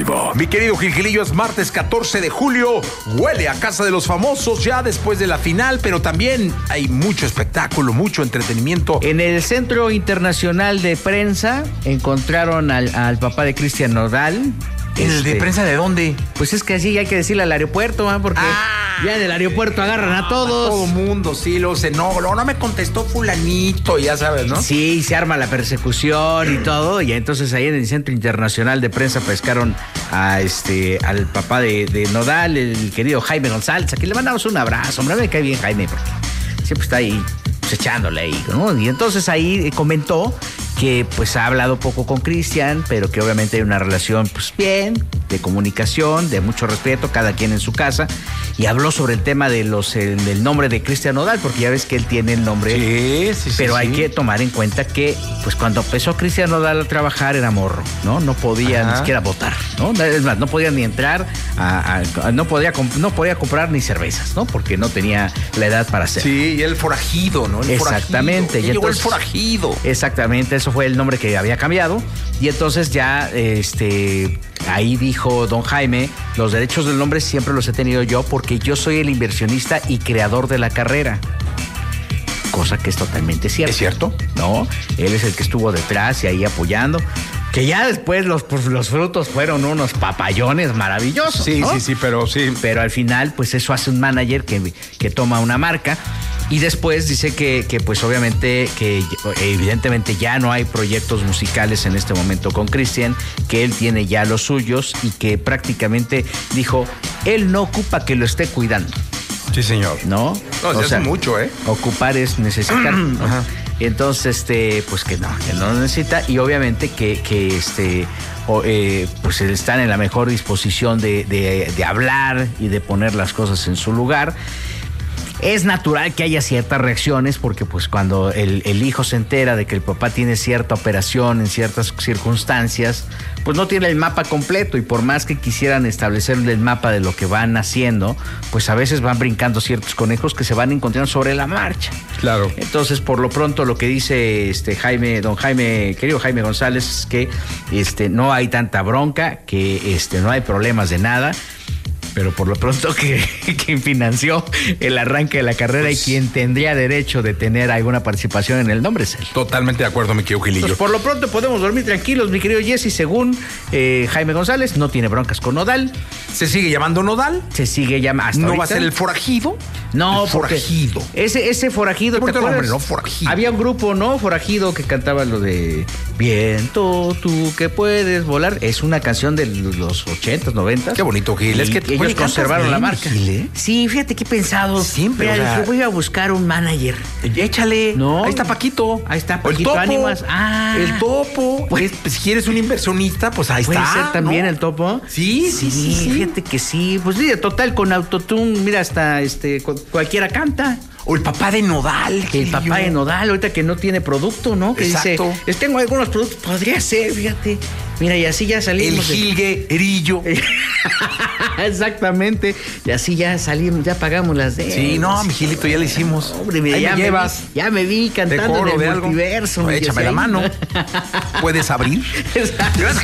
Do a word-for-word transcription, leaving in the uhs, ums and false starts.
Deportivo. Mi querido Gilgilillo, es martes catorce de julio. Huele a Casa de los Famosos ya después de la final, pero también hay mucho espectáculo, mucho entretenimiento. En el Centro Internacional de Prensa encontraron al, al papá de Cristian Nodal. ¿El este, de prensa de dónde? Pues es que así hay que decirle al aeropuerto, ¿eh? Porque ah, ya en el aeropuerto agarran a todos. A todo mundo, sí, lo sé. No, no, no me contestó fulanito, ya sabes, ¿no? Sí, se arma la persecución y todo. Y entonces ahí en el Centro Internacional de Prensa pescaron a este al papá de, de Nodal, el querido Jaime González. Aquí le mandamos un abrazo. Hombre, me cae bien Jaime, porque siempre está ahí pues, echándole ahí, ¿no? Y entonces ahí comentó que pues ha hablado poco con Cristian, pero que obviamente hay una relación pues bien, de comunicación, de mucho respeto, cada quien en su casa, y habló sobre el tema de los el, del nombre de Cristian Nodal, porque ya ves que él tiene el nombre, sí, sí, sí, pero sí, hay sí. que tomar en cuenta que pues cuando empezó Cristian Nodal a trabajar era morro, ¿no? No podía Ajá. ni siquiera votar, ¿no? Es más, no podía ni entrar, a, a, a, no, podía, no podía comprar ni cervezas, ¿no? Porque no tenía la edad para hacerlo. Sí, y el forajido, ¿no? El exactamente. Forajido. Y llegó el forajido. Exactamente, eso fue el nombre que había cambiado. Y entonces ya, este, ahí dijo don Jaime, los derechos del nombre siempre los he tenido yo porque yo soy el inversionista y creador de la carrera. Cosa que es totalmente cierta. ¿Es cierto? No, él es el que estuvo detrás y ahí apoyando. Que ya después los, pues, los frutos fueron unos papallones maravillosos. Sí, ¿no? sí, sí, pero sí. Pero al final, pues eso hace un manager que, que toma una marca. Y después dice que, que pues obviamente, que evidentemente ya no hay proyectos musicales en este momento con Cristian, que él tiene ya los suyos y que prácticamente dijo, él no ocupa que lo esté cuidando. Sí, señor. ¿No? No, o sea, hace mucho, ¿eh? Ocupar es necesitar. ¿no? Ajá. Entonces, este, pues que no, que no lo necesita y obviamente que, que este, o, eh, pues están en la mejor disposición de, de, de hablar y de poner las cosas en su lugar. Es natural que haya ciertas reacciones porque pues cuando el, el hijo se entera de que el papá tiene cierta operación en ciertas circunstancias, pues no tiene el mapa completo y por más que quisieran establecer el mapa de lo que van haciendo, pues a veces van brincando ciertos conejos que se van encontrando sobre la marcha. Claro. Entonces, por lo pronto, lo que dice este Jaime, don Jaime, querido Jaime González, es que este, no hay tanta bronca, que este, no hay problemas de nada. Pero por lo pronto que quien financió el arranque de la carrera pues, y quien tendría derecho de tener alguna participación en el nombre es él. Totalmente de acuerdo, mi querido Gilillo. Pues por lo pronto podemos dormir tranquilos, mi querido Jesse. Según eh, Jaime González, no tiene broncas con Nodal. ¿Se sigue llamando Nodal? Se sigue llamando. ¿No ahorita va a ser el forajido? No, el forajido. Ese, ese forajido. ¿Te acuerdas? Nombre, ¿no? Forajido. Había un grupo, ¿no? Forajido que cantaba lo de Viento, tú que puedes volar. Es una canción de los ochentas, noventas. Qué bonito, Gil. Es que ellos oye, conservaron la marca. Gil, ¿eh? Sí, fíjate que he pensado. Siempre. Mira, o sea, dije, voy a buscar un manager. Échale. No. Ahí está Paquito. Ahí está el Paquito Topo. Ánimas. Ah. El Topo. Pues, si quieres un inversionista, pues ahí ¿Puede está. ser también ¿no? el Topo? Sí, sí, sí, sí. Fíjate que sí. Pues sí, total, con autotune, mira, hasta este cualquiera canta. O el papá de Nodal. El papá de Nodal, ahorita que no tiene producto, ¿no? Que Exacto. dice, tengo algunos productos, podría ser, fíjate. Mira, y así ya salimos. El jilguerillo. De... Exactamente. Y así ya salimos, ya pagamos las deudas. Sí, no, mi Gilito, ya le hicimos. Hombre, mira, ahí ya me llevas. Vi, ya me vi cantando de coro, en el de multiverso. algo. No, échame la mano. ¿Puedes abrir? Exacto.